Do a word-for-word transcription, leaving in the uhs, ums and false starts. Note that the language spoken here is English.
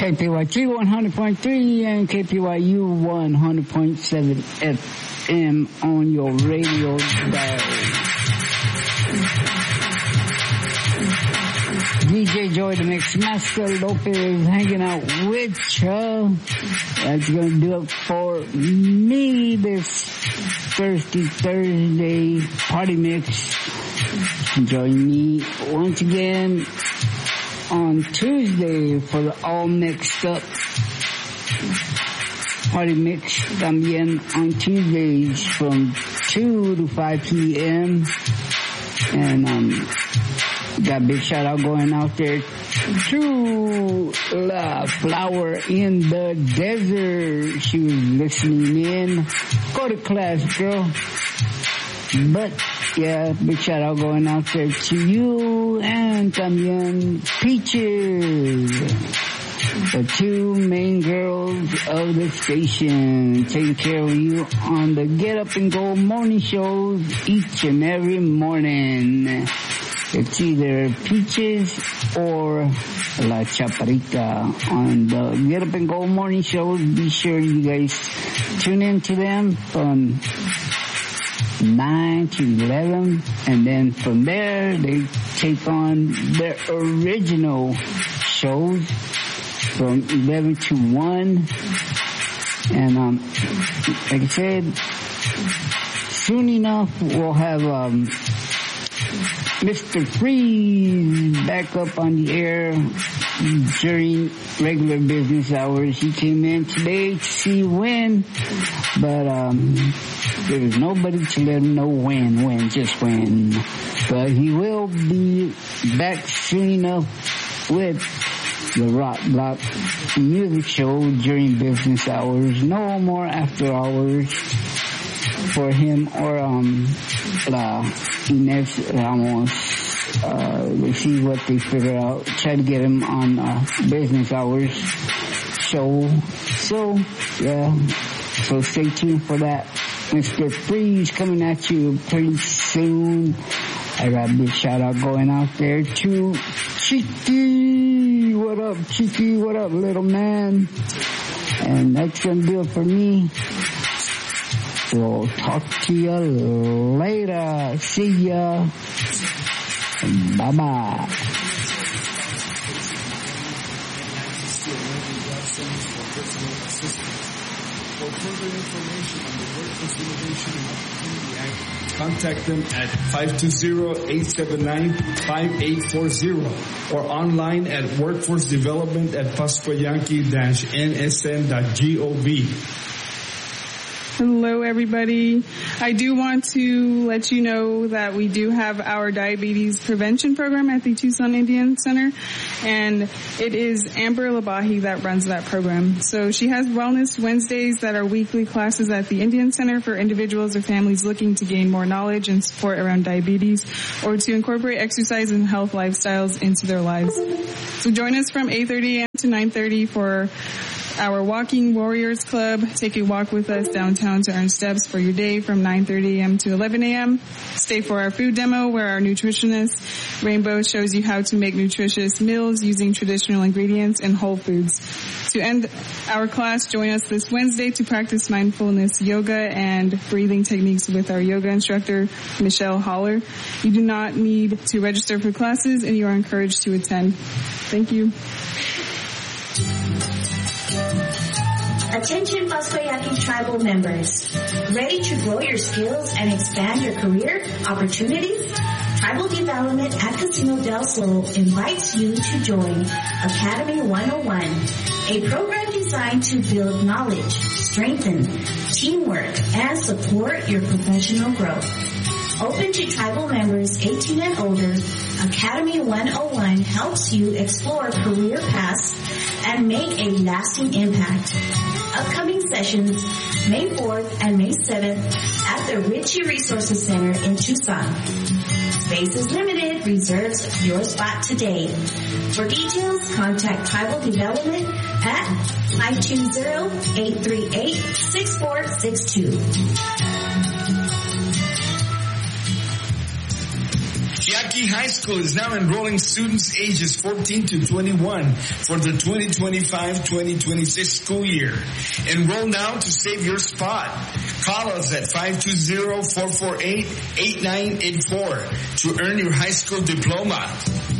K P Y T one hundred point three and K P Y U one hundred point seven F M on your radio dial. D J Joy, the Mix Master Lopez, hanging out with you. That's going to do it for me this Thursday, Thursday Party Mix. Join me once again on Tuesday for the All Mixed Up Party Mix. También on Tuesdays from two to five p.m. And, um, got a big shout out going out there to La Flower in the Desert. She was listening in. Go to class, girl. But, yeah, big shout out going out there to you and también Peaches, the two main girls of the station, taking care of you on the Get Up and Go morning shows each and every morning. It's either Peaches or La Chaparrita on the Get Up and Go morning shows. Be sure you guys tune in to them from nine to eleven, and then from there they take on their original shows from eleven to one. And um, like I said, soon enough we'll have um, Mister Freeze back up on the air during regular business hours. He came in today to see when, but um, there was nobody to let him know when, when, just when. But he will be back soon enough with the Rock Block music show during business hours. No more after hours for him or um La Inez Ramos. Uh, we'll see what they figure out. Try to get him on uh, business hours show. So, yeah. So stay tuned for that. Mister Freeze coming at you pretty soon. I got a big shout out going out there to Cheeky. What up, Cheeky? What up, little man? And that's gonna do it for me. So talk to you later. See ya. Bye bye. For further information on the Workforce Innovation and Opportunity Act, contact them at five two zero, eight seven nine, five eight four zero or online at workforce development at pascoyanqui dash n s n dot gov. Hello, everybody. I do want to let you know that we do have our diabetes prevention program at the Tucson Indian Center, and it is Amber Labahi that runs that program. So she has Wellness Wednesdays that are weekly classes at the Indian Center for individuals or families looking to gain more knowledge and support around diabetes or to incorporate exercise and health lifestyles into their lives. So join us from eight thirty a.m. to nine thirty for our Walking Warriors Club. Take a walk with us downtown to earn steps for your day from nine thirty a.m. to eleven a.m. Stay for our food demo where our nutritionist Rainbow shows you how to make nutritious meals using traditional ingredients and whole foods. To end our class, join us this Wednesday to practice mindfulness yoga and breathing techniques with our yoga instructor, Michelle Holler. You do not need to register for classes and you are encouraged to attend. Thank you. Attention Pascoyaki tribal members. Ready to grow your skills and expand your career opportunities? Tribal Development at Casino del Sol invites you to join Academy one oh one, a program designed to build knowledge, strengthen teamwork, and support your professional growth. Open to tribal members eighteen and older, Academy one oh one helps you explore career paths and make a lasting impact. Upcoming sessions, May fourth and May seventh at the Ritchie Resources Center in Tucson. Space is limited. Reserve your spot today. For details, contact Tribal Development at five two zero, eight three eight, six four six two. Jackie Key High School is now enrolling students ages fourteen to twenty-one for the twenty twenty-five twenty twenty-six school year. Enroll now to save your spot. Call us at five two zero, four four eight, eight nine eight four to earn your high school diploma.